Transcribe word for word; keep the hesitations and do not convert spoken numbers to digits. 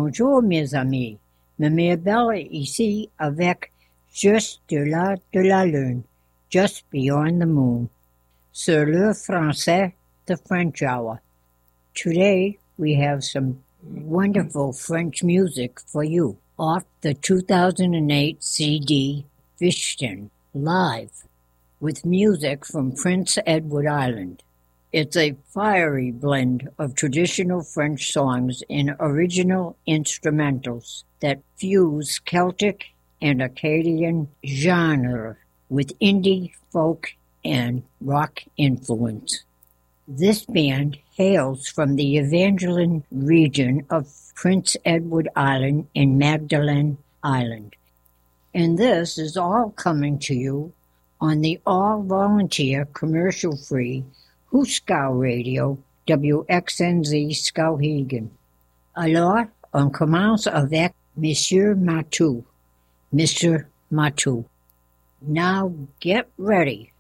Bonjour mes amis, ma mère belle ici avec Juste de la de la lune, Just beyond the moon. Sur le français, the French hour. Today we have some wonderful French music for you off the two thousand eight C D Fichten Live with music from Prince Edward Island. It's a fiery blend of traditional French songs and original instrumentals that fuse Celtic and Acadian genre with indie, folk, and rock influence. This band hails from the Evangeline region of Prince Edward Island and Magdalen Island. And this is all coming to you on the all-volunteer, commercial-free Hooskow Radio, W X N Z Skowhegan. Alors, on commence avec Monsieur Matou. Mister Matou. Now get ready